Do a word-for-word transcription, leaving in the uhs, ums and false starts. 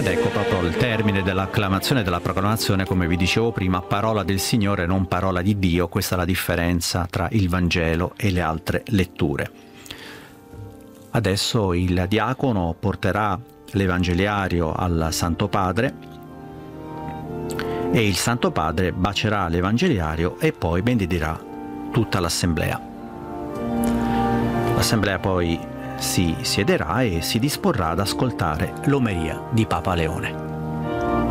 Ed ecco proprio il termine dell'acclamazione e della proclamazione, come vi dicevo prima, parola del Signore, non parola di Dio. Questa è la differenza tra il Vangelo e le altre letture. Adesso il diacono porterà l'Evangeliario al Santo Padre e il Santo Padre bacerà l'Evangeliario e poi benedirà tutta l'Assemblea. L'Assemblea poi si siederà e si disporrà ad ascoltare l'omelia di Papa Leone.